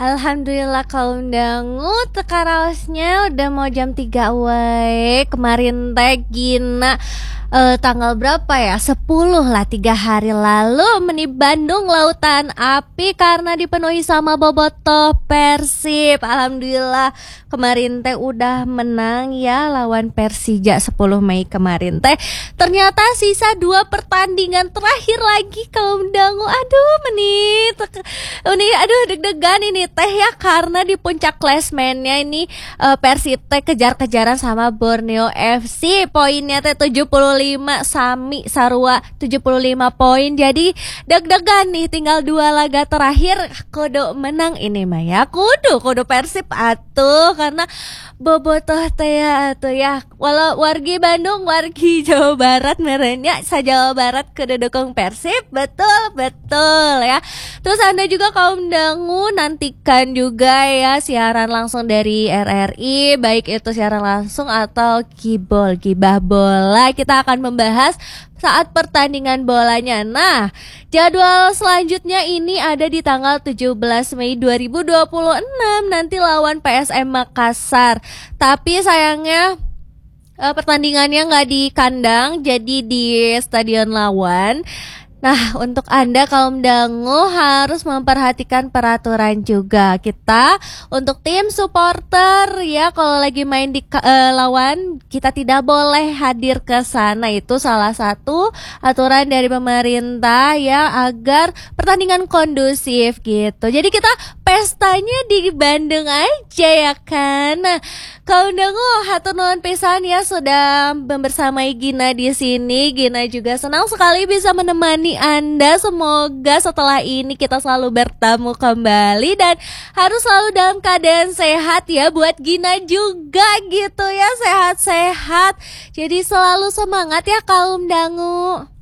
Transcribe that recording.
Alhamdulillah kaum dangu tekaraosnya udah mau jam 3 wae. Kemarin teh Gina tanggal berapa ya? 10 lah, 3 hari lalu meni Bandung Lautan Api karena dipenuhi sama bobotoh Persib. Alhamdulillah kemarin teh udah menang ya lawan Persija 10 Mei kemarin teh. Ternyata sisa 2 pertandingan terakhir lagi kaum dangu. Aduh aduh deg-degan ini teh ya karena di puncak klasemennya ini Persib teh kejar-kejaran sama Borneo FC. Poinnya teh 75, Sami Sarua 75 poin. Jadi deg-degan nih, tinggal 2 laga terakhir kudu menang ini mah ya. Kudu Persib atuh karena bobotoh teh ya atuh ya. Walau wargi Bandung, wargi Jawa Barat merenya sa Jawa Barat kudu dukung Persib. Betul ya. Terus Anda juga kaum dangu nantikan juga ya siaran langsung dari RRI, baik itu siaran langsung atau gibah bola. Kita akan membahas saat pertandingan bolanya. Nah, jadwal selanjutnya ini ada di tanggal 17 Mei 2026 nanti lawan PSM Makassar. Tapi sayangnya pertandingannya nggak di kandang, jadi di Stadion Lawan. Nah, untuk Anda kaum dangu harus memperhatikan peraturan juga. Kita untuk tim supporter ya kalau lagi main di lawan kita tidak boleh hadir ke sana. Itu salah satu aturan dari pemerintah ya agar pertandingan kondusif gitu. Jadi kita pestanya di Bandung aja ya kan. Nah, kaum dangu hatur nuhun pisan ya sudah membersamai Gina di sini. Gina juga senang sekali bisa menemani Anda. Semoga setelah ini kita selalu bertemu kembali dan harus selalu dalam keadaan sehat ya, buat Gina juga gitu ya, sehat-sehat. Jadi selalu semangat ya kaum dangu.